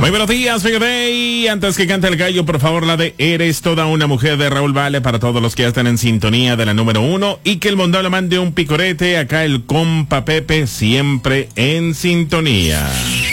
Muy buenos días, fíjate. Y antes que cante el gallo, por favor, la de Eres toda una mujer de Raúl Vale para todos los que ya están en sintonía de la número 1. Y que el mundo le mande un picorete. Acá el compa Pepe siempre en sintonía.